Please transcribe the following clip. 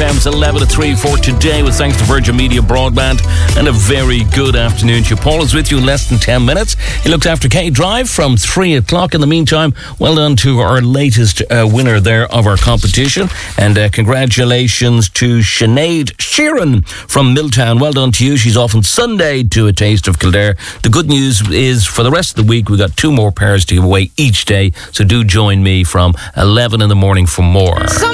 FM. It's 11 to 3 for today with thanks to Virgin Media Broadband, and a very good afternoon to you. Paul is with you in less than 10 minutes. He looks after K Drive from 3 o'clock. In the meantime, well done to our latest winner there of our competition, and congratulations to Sinead Sheeran from Milltown. Well done to you. She's off on Sunday to A Taste of Kildare. The good news is for the rest of the week we've got 2 more pairs to give away each day, so do join me from 11 in the morning for more.